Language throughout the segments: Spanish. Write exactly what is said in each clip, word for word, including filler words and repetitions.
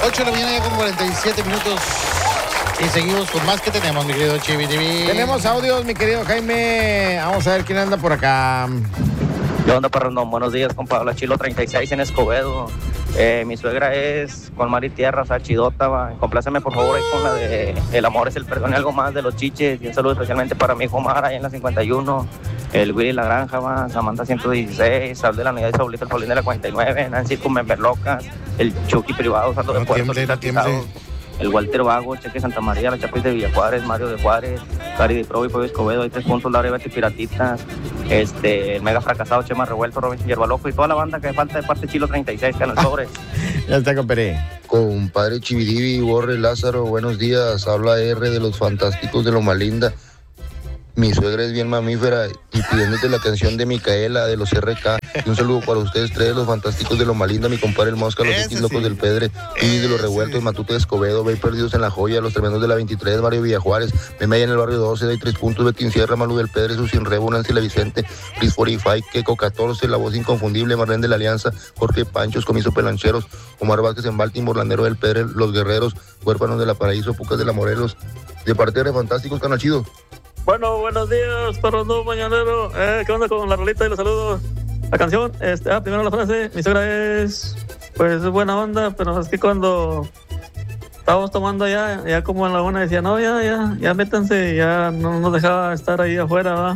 ocho de la mañana ya con cuarenta y siete minutos. Y seguimos con más que tenemos, mi querido Chivi T V. Tenemos audios, mi querido Jaime. Vamos a ver quién anda por acá. ¿Qué onda, Parrandón? Buenos días, compa. Habla Chilo treinta y seis en Escobedo. Eh, mi suegra es con mar y tierra, o sea, chidota, va. Compláceme, por favor, ahí con la de El amor es el perdón y algo más de los chiches. Y un saludo especialmente para mi hijo Omar, ahí en la cincuenta y uno. El Willy La Granja, va. Samantha ciento dieciséis. Sal de la unidad de Saulito, el Paulín de la cuarenta y nueve. Nancy Cumberlocas. El Chucky privado, Salto de No Puerto. tiemble, no tiemble. El Walter Vago, Cheque Santa María, la Chapis de Villa Juárez, Mario de Juárez, Cari de Pro y Pueblo Escobedo, hay tres puntos, Laura y Piratitas, este, el Mega Fracasado, Chema Revuelto, Robinson Yerbaloco y toda la banda que falta de parte Chilo treinta y seis, que en el sobre. Ya está, compadre. Compadre Chividivi, Borre Lázaro, buenos días. Habla R de los Fantásticos de Loma Linda. Mi suegra es bien mamífera y pidiéndote la canción de Micaela de los R K. Y un saludo para ustedes tres, los Fantásticos de Loma Linda, mi compadre el Mosca, los X Locos sí. del Pedre, Luis de los Revueltos, Matute de Escobedo, Bay Perdidos en la Joya, los Tremendos de la veintitrés, Mario Villajuárez, Memaya en el barrio doce, Day tres puntos, Betín Sierra, Malu del Pedre, Susin Rebo, Nancy La Vicente, Chris cuarenta y cinco, Keco catorce, La Voz Inconfundible, Marlene de la Alianza, Jorge Panchos, Comiso Pelancheros, Omar Vázquez en Baltimore, Landero del Pedre, Los Guerreros, Huérfanos de la Paraíso, Pucas de la Morelos, de parte de Fantásticos, canal chido. Bueno, buenos días, Parrandón Mañanero. Eh, ¿Qué onda con la rolita y los saludos? La canción, este, ah, primero la frase. Mi suegra es, pues, es buena onda, pero es que cuando estábamos tomando ya, ya como en la una decía, no, ya, ya, ya métanse, ya no nos dejaba estar ahí afuera, ¿va?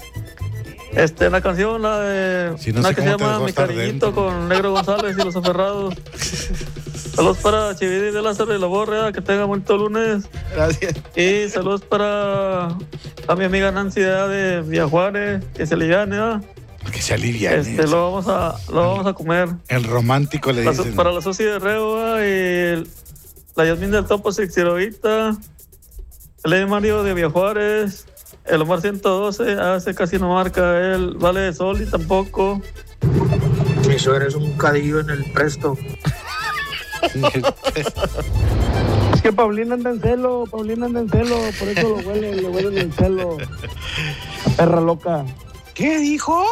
Este, la canción, la de, si no una sé que se llama Mi Cariñito dentro. con Negro González y Los Aferrados. Saludos para Chividí de Lázaro y la Borrea, que tenga bonito lunes. Gracias. Y saludos para a mi amiga Nancy de, de Villajuárez, que se aliviane, ¿eh? Que se aliviane. Este, lo vamos a, lo vamos a comer. El romántico le La, dicen. para la Soci de Reo, ¿eh? Y el, la Yasmín del Topo Sexiroita, el de Mario de Villajuárez, el Omar ciento doce, ah, ese casi no marca, el Vale de Sol y tampoco. Mi suegra es un cadillo en el Presto. Es que Paulina anda en celo, Paulina anda en celo, por eso lo huele, le huele en el celo. La perra loca. ¿Qué dijo?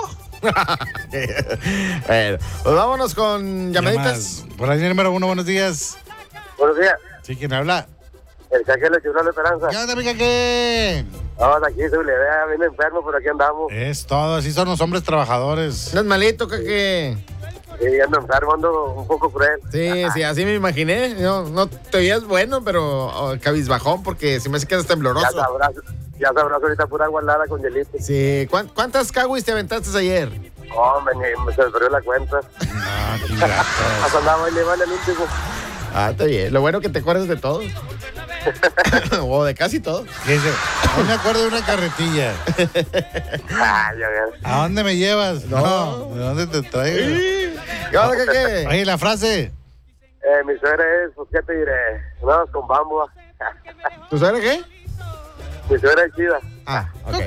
Bueno, pues vámonos con llamaditas. Llamadas. Por ahí número uno, buenos días. Buenos días. ¿Sí, quién habla? El Caque le chifló la esperanza. ¿Qué onda, mi Caque? Vamos aquí, se le vea bien enfermo, pero aquí andamos. Es todo, así son los hombres trabajadores. No es malito, Caque. Sí, ando enfermo, ando un poco cruel. Sí, sí, así me imaginé. No, no te veías bueno, pero oh, cabizbajón, porque si me hace que eres tembloroso. Ya sabrás, ya sabrás ahorita pura guardada con hielito. Sí, ¿Cuán, ¿cuántas caguis te aventaste ayer? Hombre, me se me perdió la cuenta. No, qué gato. Hasta andaba y le vale el último. Ah, está bien. Lo bueno que te acuerdas de todo. O de casi todo. Dice, no me acuerdo de una carretilla. Ay, a ver. ¿A dónde me llevas? No. No, ¿de dónde te traigo? ¿Qué onda, Caque? Oye, la frase. Eh, mi suegra es, pues, ¿qué te diré? Vamos con bambua. ¿Tú sabes qué? Mi suegra es chida. Ah, ok.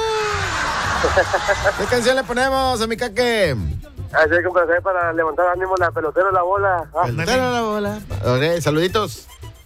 ¿Qué canción le ponemos a mi Caque? Así que un placer para levantar ánimo la pelotera de la bola. Ah. Pelotera la bola. Ok, saluditos.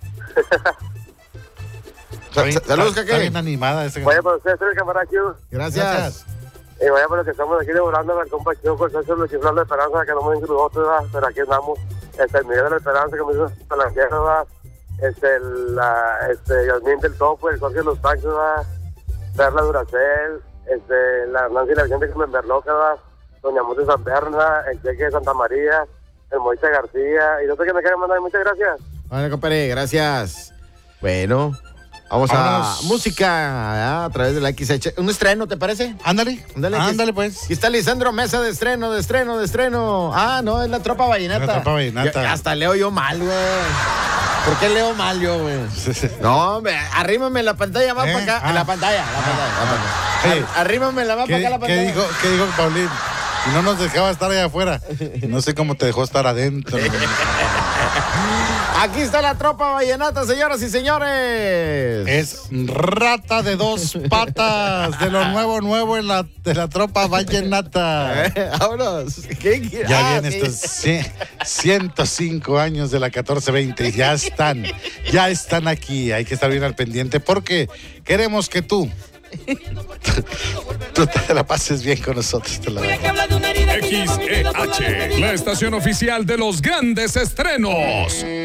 Sa- sa- saludos, Está Caque. bien animada esta Vaya canción. para ustedes, el camarada chido. Gracias. Gracias. Y vaya por lo que estamos aquí devorando al compa chido, por eso lo chiflando la esperanza, que no me incluso, pero aquí andamos. Este, el Miguel de la Esperanza, que me hizo la tierra, va. Este, la, este, Yasmín del Topo, el Jorge de los Panchos, va. Perla Duracel, este, la Nancy La Vicente, que me enverloca, va. Doña Monte San Berna, el Cheque de Santa María, el Moisés García, y no sé qué me quieran mandar, muchas gracias. Bueno, compadre, gracias. Bueno, vamos Vámonos. a música ¿verdad? A través de la X H. ¿Un estreno, te parece? Ándale. Ándale, Ándale, aquí- pues. Aquí está Lisandro Mesa de estreno, de estreno, de estreno. Ah, no, es la Tropa Vallenata. La Tropa Vallenata. Yo- hasta leo yo mal, güey. ¿Por qué leo mal yo, güey? No, hombre, arrímame la pantalla más ¿Eh? para acá. Ah. La pantalla, la pantalla, la pantalla. Sí. Ar- Arrímame la más para ¿Qué, acá la qué pantalla. dijo, ¿Qué dijo Paulín? Si no nos dejaba estar allá afuera. No sé cómo te dejó estar adentro. Aquí está la Tropa Vallenata, señoras y señores. Es Rata de dos patas de lo nuevo, nuevo en la, de la Tropa Vallenata. Eh, vámonos. ¿Qué quieres? Ya Ah, vienen sí. estos cien, ciento cinco años de la catorce veinte. Ya están, ya están aquí. Hay que estar bien al pendiente porque queremos que tú, tú te la pases bien con nosotros. Te la X E H, la estación oficial de los grandes estrenos.